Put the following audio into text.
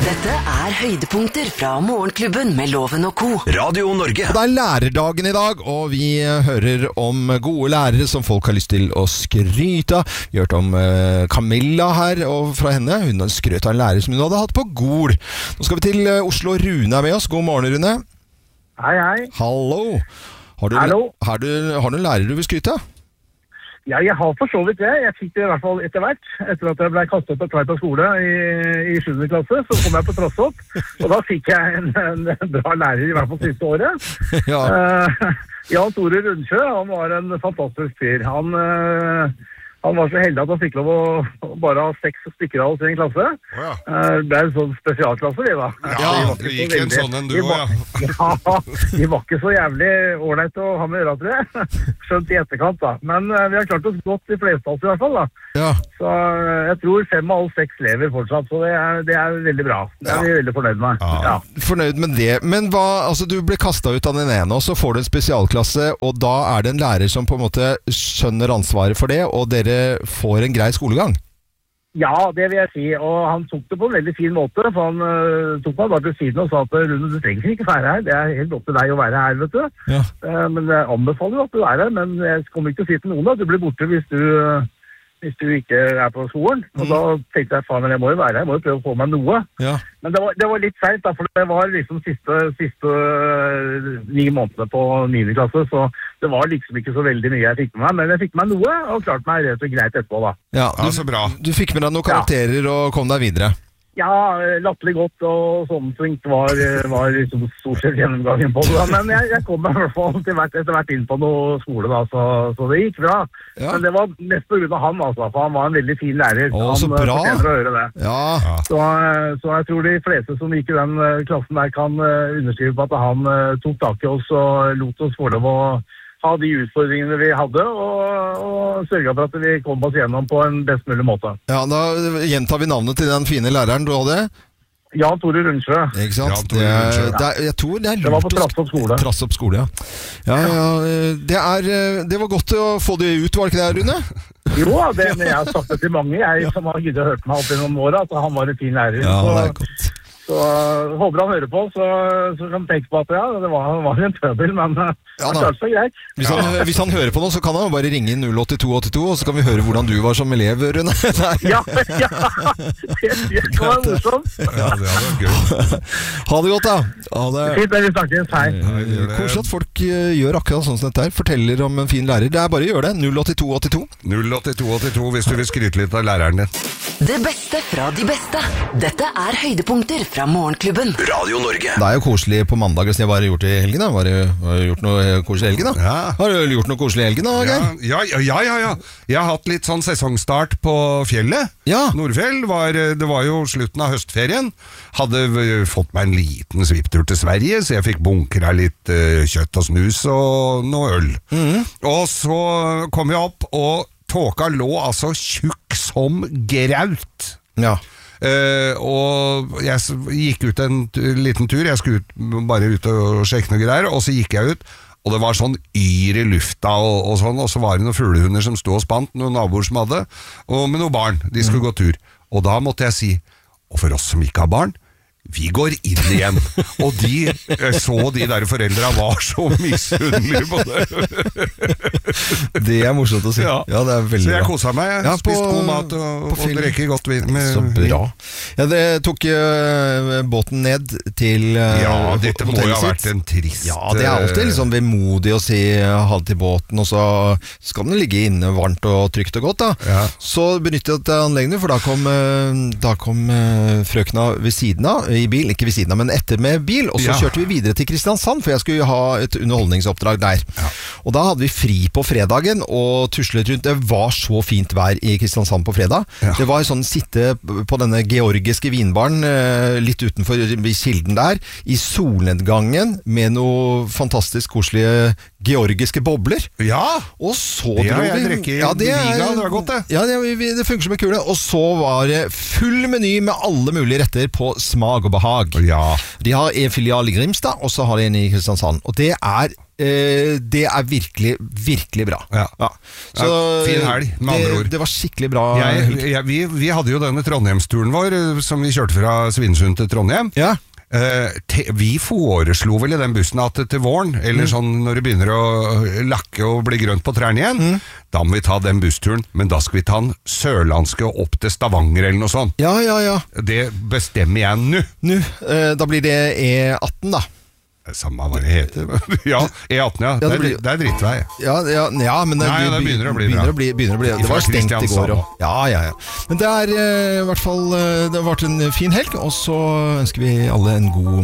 Dette høydepunkter fra Morgenklubben med Loven og Co. Radio Norge. Det lærerdagen i dag, og vi hører om gode lærere som folk har lyst til å skryte av. Vi hørte om Camilla her, og fra henne, hun skrøt av en lærer som hun hadde hatt på Gol. Nå skal vi til Oslo. Rune med oss. God morgen, Rune. Hei, hei. Hallo. Hallo. Har du noen lærere du vil skryte av? Ja, jeg har for så vidt det. Jeg fikk det i hvert fall etter hvert. Etter at jeg ble kastet på Tveita skole i 7. klasse, så kom jeg på Trassopp. Og da fikk jeg en bra lærer i hvert fall siste året. Ja. Jan Tore Rundsjø, han var en fantastisk fyr. Han var så heldig at han fikk lov å bare ha 6 stykker av oss i en klasse. Ja. Det en sånn spesialklasse, vi da. Ja, du gikk en sånn en du også, ja. Ja, de var ikke så jævlig ålreit å ha med øra, tror jeg. Skjønt i etterkant, da. Men vi har klart oss godt, de fleste av oss i hvert fall, da. Ja. Så jeg tror 5 av oss 6 lever fortsatt, så det veldig bra. Det vi veldig fornøyd med. Ja. Fornøyd med det. Men du ble kastet ut av den ene, og så får du en spesialklasse, og da det en lærer som på en måte skjønner ansvaret for det, og dere får en grei skolegang? Ja, det vil jeg si, og han tok det på en veldig fin måte, for han tok meg bare til siden og sa at Rune, du trenger ikke være her, det helt opp til deg å være her, vet du. Ja. Men jeg anbefaler jo at du er her, men jeg kommer ikke til å si til noen at du blir borte hvis du ikke på skolen. Og da tenkte jeg, faen, men jeg må jo være her, jeg må jo prøve å få meg noe. Ja. Men det var litt sent da, for det var liksom siste 9 månedene på 9. klasse, så det var liksom ikke så veldig mye jeg fikk med meg, men jeg fikk med meg noe, og klarte meg rett og greit etterpå da. Ja, så bra. Du fikk med deg noen karakterer og kom deg videre. Ja, latterlig godt, og sånn ting var liksom stort sett gjennomgangen på det. Men jeg kom meg i hvert fall etter hvert inn på noe skole da, så det gikk bra. Ja. Men det var mest på grunn av han, altså, for han var en veldig fin lærer. Så bra! Han fortjener å høre det. Ja. Så jeg tror de fleste som gikk i den klassen der kan underskrive på at han tok tak i oss og lot oss få lov å ha de utfordringene vi hadde, og sørget for at vi kom oss gjennom på en best mulig måte. Ja, da gjentar vi navnet til den fine læreren du hadde. Jan Tore Rundsjø. Ikke sant? Jeg tror det var på Trassopp skole. Trassopp skole, ja. Det var godt å få det ut, var det ikke det, Rune? Jo, men jeg har sagt det til mange, jeg som har giddet hørt meg opp gjennom året, at han var en fin lærer. Ja, det er godt. Så håper han hører på, så kan han tenke på at det var en pøbel, men han klarte seg greit. Hvis han hører på noe, så kan han bare ringe 08282, og så kan vi høre hvordan du var som elev, Rune. Ja, det kan være morsomt. Ja, det hadde vært gøy. Ha det godt, da. Fint, vi snakkes, hei. Koselig at folk gjør akkurat sånn som dette her, forteller om en fin lærer. Det bare å gjøre det. 08282. 08282 hvis du vil skryte litt av læreren din. Det beste fra de beste. Dette høydepunkter fra Morgenklubben. Radio Norge. Det jo koselig på mandag. Hva har du gjort i helgen da? Har du gjort noe koselig i helgen da? Ja. Har du gjort noe koselig i helgen da, Geir? Ja. Jeg har hatt litt sånn sesongstart på fjellet. Ja. Nordfjell. Det var jo slutten av høstferien. Hadde fått meg en liten svipptur til Sverige, så jeg fikk bunkra litt kjøtt og snus og noe øl. Og så kom jeg opp, og tåka lå altså tjukk som graut. Ja. Og jeg gikk ut en liten tur. Jeg skulle bare ut og sjekke noe greier, og så gikk jeg ut, og det var sånn yr i lufta og sånn, og så var det noen fuglehunder som stod og spant, noen naboer som hadde, og med noen barn, de skulle gå tur. Og da måtte jeg si, og for oss som ikke har barn, vi går inn igjen. Og de der foreldra var så misunnelige på det. Det morsomt å si. Ja, det veldig bra. Så jeg koset meg. Jeg spiste god mat og drekker godt vin. Så bra. Ja, det tok båten ned til dette må jo ha vært en trist. Ja, det alltid liksom vemodig å si ha det til båten, og så skal den ligge inne varmt og trygt og godt da. Ja. Så benyttet jeg anleggene, for da kom frøkna ved siden av, i bil, ikke ved siden av, men etter med bil, og så kjørte vi videre til Kristiansand, for jeg skulle ha et underholdningsoppdrag der. Ja. Og da hadde vi fri på fredagen, og tuslet rundt. Det var så fint vær i Kristiansand på fredag. Ja. Det var sånn sitte på denne georgiske vinbaren, litt utenfor kilden der, i solnedgangen, med noe fantastisk koselige georgiske bobler. Ja! Og så det har jeg drukket i Liga, det var godt det. Ja, det funker som en kule. Og så var det full meny med alle mulige retter på Smag og behag. De har en filial i Grimstad, og så har de en i Kristiansand. Og det er virkelig, virkelig bra. Så, fin helg, med andre ord. Det var skikkelig bra. Vi hadde jo denne Trondheimsturen vår, som vi kjørte fra Svinesund til Trondheim. Vi foreslo vel i den bussen at til våren, eller sånn når det begynner å lakke og bli grønt på trærne igjen, da må vi ta den bussturen, men da skal vi ta den sørlandske opp til Stavanger eller noe sånt. Det bestemmer jeg nå. Da blir det E18 da. Samme hva det heter. E18, det er drittvei. Men det begynner å bli bra. Det var stengt i går også. Men det er i hvert fall, det har vært en fin helg, og så ønsker vi alle en god